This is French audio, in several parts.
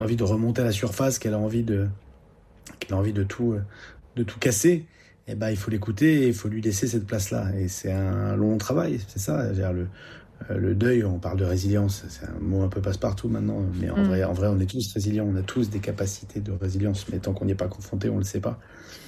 envie de remonter à la surface, qu'elle a envie de tout casser, eh ben, il faut l'écouter et il faut lui laisser cette place-là. Et c'est un long travail, c'est ça. Le deuil, on parle de résilience, c'est un mot un peu passe-partout maintenant, mais en vrai, on est tous résilients, on a tous des capacités de résilience, mais tant qu'on n'y est pas confronté, on le sait pas.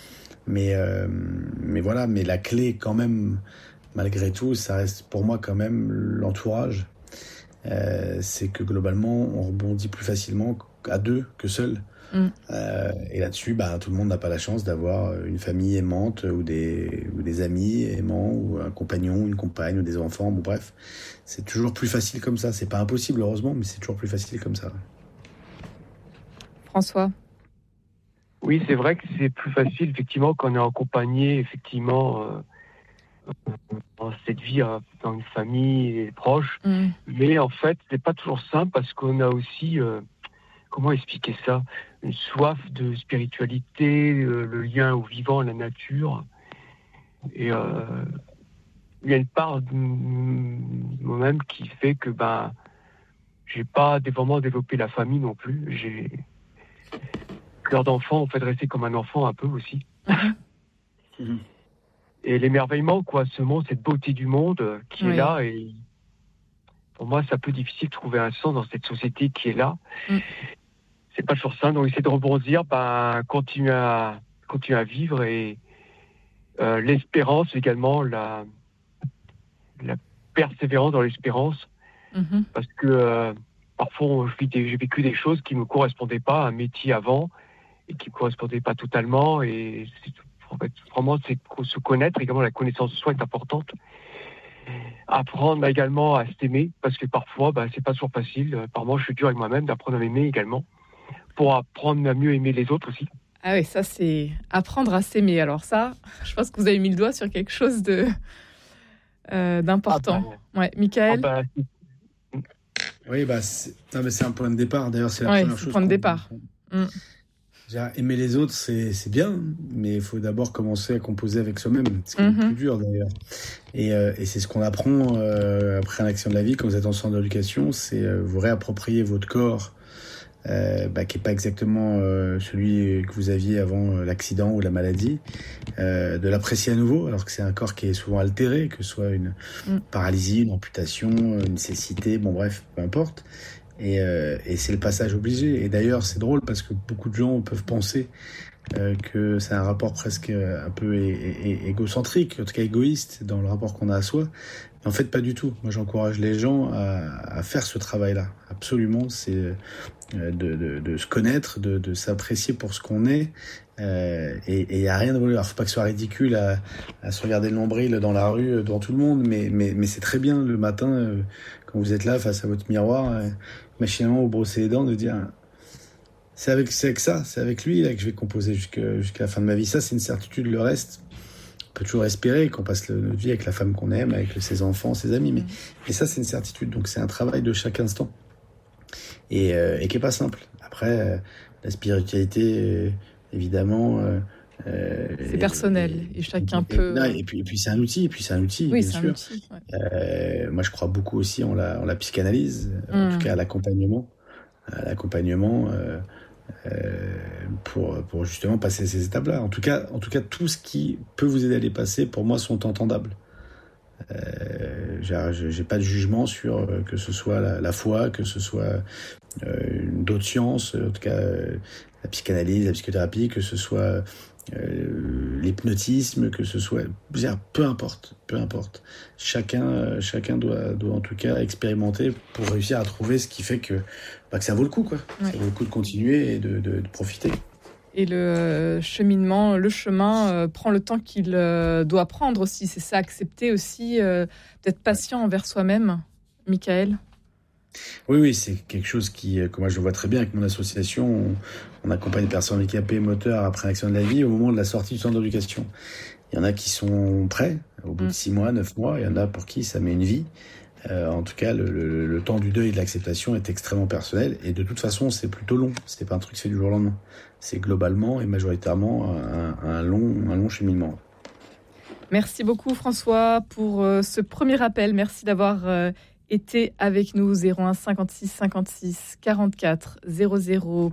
Mais voilà, mais la clé quand même, malgré tout, ça reste pour moi quand même l'entourage. C'est que globalement, on rebondit plus facilement à deux que seul. Et là-dessus, tout le monde n'a pas la chance d'avoir une famille aimante ou des amis aimants ou un compagnon, une compagne ou des enfants. Bon, bref, c'est toujours plus facile comme ça. C'est pas impossible, heureusement, mais c'est toujours plus facile comme ça. François. Oui, c'est vrai que c'est plus facile, effectivement, quand on est accompagné, effectivement, dans cette vie, dans une famille et proches. Mais en fait, c'est pas toujours simple parce qu'on a aussi, comment expliquer ça, une soif de spiritualité, le lien au vivant, à la nature. Et il y a une part de moi-même qui fait que j'ai pas vraiment développé la famille non plus. J'ai cœur d'enfant, en fait, de rester comme un enfant un peu aussi. Et l'émerveillement, ce monde, cette beauté du monde qui est là. Et pour moi, c'est un peu difficile de trouver un sens dans cette société qui est là. C'est pas toujours simple. Donc, essayer de rebondir, continuer à vivre et l'espérance également, la persévérance dans l'espérance. Parce que parfois, j'ai vécu des choses qui me correspondaient pas à un métier avant et qui me correspondaient pas totalement. Et en fait, vraiment, c'est se connaître. Également, la connaissance de soi est importante. Apprendre également à s'aimer, parce que parfois, c'est pas toujours facile. Par moi, je suis dur avec moi-même, d'apprendre à m'aimer également, pour apprendre à mieux aimer les autres aussi. Ah oui, ça, c'est apprendre à s'aimer. Alors ça, je pense que vous avez mis le doigt sur quelque chose d'important. Michael. Oui, c'est un point de départ. D'ailleurs, c'est la première chose. Point de départ. Aimer les autres, c'est bien, mais il faut d'abord commencer à composer avec soi-même. C'est le plus dur d'ailleurs. Et c'est ce qu'on apprend après l'action de la vie quand vous êtes en centre d'éducation, c'est vous réapproprier votre corps, qui est pas exactement celui que vous aviez avant l'accident ou la maladie, de l'apprécier à nouveau, alors que c'est un corps qui est souvent altéré, que ce soit une paralysie, une amputation, une cécité, bon bref, peu importe. Et c'est le passage obligé. Et d'ailleurs, c'est drôle parce que beaucoup de gens peuvent penser que c'est un rapport presque un peu égocentrique, en tout cas égoïste dans le rapport qu'on a à soi. Mais en fait, pas du tout. Moi, j'encourage les gens à faire ce travail-là. Absolument, c'est de se connaître, de s'apprécier pour ce qu'on est. Et il n'y a rien de voulu. Alors, faut pas que ce soit ridicule à se regarder le nombril dans la rue devant tout le monde, mais c'est très bien le matin quand vous êtes là face à votre miroir, machinalement vous brossez les dents, de dire c'est avec lui là que je vais composer jusqu'à la fin de ma vie. Ça, c'est une certitude. Le reste, on peut toujours espérer qu'on passe notre vie avec la femme qu'on aime, avec ses enfants, ses amis, mais ça, c'est une certitude. Donc c'est un travail de chaque instant et qui est pas simple. Après, la spiritualité, évidemment. C'est personnel et chacun peut. Et puis c'est un outil, Oui, bien sûr. Outil, moi, je crois beaucoup aussi en la psychanalyse, en tout cas à l'accompagnement, pour justement passer ces étapes-là. En tout cas, tout ce qui peut vous aider à les passer, pour moi, sont entendables. J'ai pas de jugement sur que ce soit la foi, que ce soit d'autres sciences, en tout cas la psychanalyse, la psychothérapie, que ce soit l'hypnotisme, que ce soit, peu importe. Chacun doit en tout cas expérimenter pour réussir à trouver ce qui fait que ça vaut le coup, quoi. Ça vaut le coup de continuer et de profiter. Et le chemin prend le temps qu'il doit prendre aussi. C'est ça, accepter aussi d'être patient envers soi-même. Michael ? Oui, c'est quelque chose que moi je vois très bien avec mon association. On accompagne les personnes handicapées moteurs après l'action de la vie au moment de la sortie du centre d'éducation. Il y en a qui sont prêts au bout de 6 mois, 9 mois. Il y en a pour qui ça met une vie. En tout cas, le temps du deuil et de l'acceptation est extrêmement personnel. Et de toute façon, c'est plutôt long. C'est pas un truc fait du jour au lendemain. C'est globalement et majoritairement un long cheminement. Merci beaucoup François pour ce premier appel. Merci d'avoir été avec nous. 01 56 56 44 00